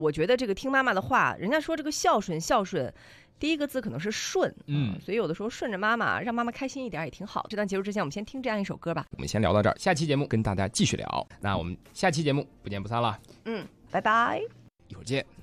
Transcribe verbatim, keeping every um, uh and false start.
我觉得这个听妈妈的话，人家说这个孝顺孝顺。第一个字可能是顺，嗯，所以有的时候顺着妈妈，让妈妈开心一点也挺好。这段结束之前，我们先听这样一首歌吧。 我们先聊到这儿，下期节目跟大家继续聊。那我们下期节目不见不散了。 嗯，拜拜， 一会儿见。